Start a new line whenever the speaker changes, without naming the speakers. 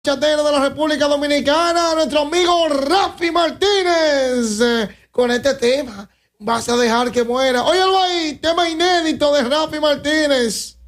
Chatero de la República Dominicana, nuestro amigo Rafi Martínez, con este tema, vas a dejar que muera. Óyalo ahí, tema inédito de Rafi Martínez.